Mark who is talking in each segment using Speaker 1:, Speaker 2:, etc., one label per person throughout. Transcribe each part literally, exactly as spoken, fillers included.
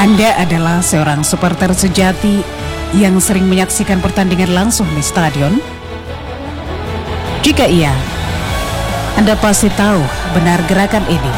Speaker 1: Anda adalah seorang supporter sejati yang sering menyaksikan pertandingan langsung di stadion? Jika iya, Anda pasti tahu benar gerakan ini.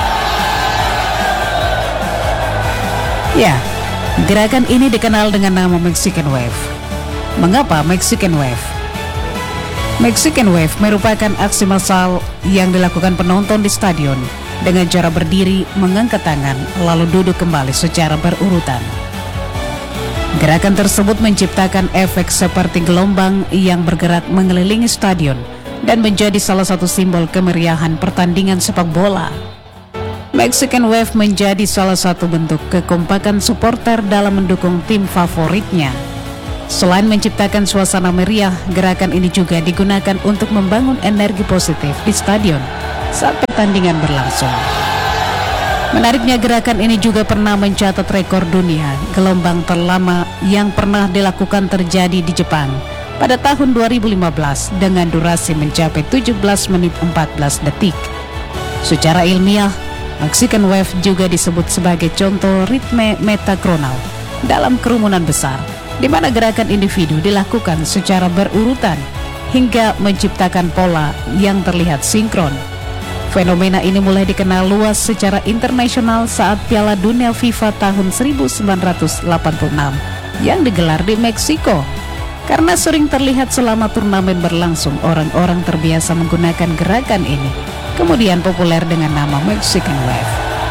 Speaker 1: Ya, gerakan ini dikenal dengan nama Mexican Wave. Mengapa Mexican Wave? Mexican Wave merupakan aksi massal yang dilakukan penonton di stadion dengan cara berdiri, mengangkat tangan, lalu duduk kembali secara berurutan. Gerakan tersebut menciptakan efek seperti gelombang yang bergerak mengelilingi stadion dan menjadi salah satu simbol kemeriahan pertandingan sepak bola. Mexican Wave menjadi salah satu bentuk kekompakan supporter dalam mendukung tim favoritnya. Selain menciptakan suasana meriah, gerakan ini juga digunakan untuk membangun energi positif di stadion saat pertandingan berlangsung. Menariknya, gerakan ini juga pernah mencatat rekor dunia. Gelombang terlama yang pernah dilakukan terjadi di Jepang pada tahun dua ribu lima belas dengan durasi mencapai tujuh belas menit empat belas detik. Secara ilmiah, Mexican Wave juga disebut sebagai contoh ritme metakronal dalam kerumunan besar, di mana gerakan individu dilakukan secara berurutan hingga menciptakan pola yang terlihat sinkron. Fenomena ini mulai dikenal luas secara internasional saat Piala Dunia FIFA tahun seribu sembilan ratus delapan puluh enam yang digelar di Meksiko. Karena sering terlihat selama turnamen berlangsung, orang-orang terbiasa menggunakan gerakan ini, kemudian populer dengan nama Mexican Wave.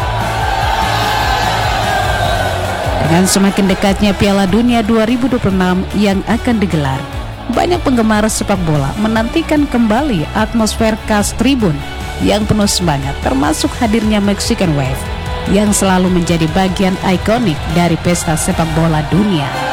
Speaker 1: Dengan semakin dekatnya Piala Dunia dua ribu dua puluh enam yang akan digelar, banyak penggemar sepak bola menantikan kembali atmosfer khas tribun yang penuh semangat, termasuk hadirnya Mexican Wave yang selalu menjadi bagian ikonik dari pesta sepak bola dunia.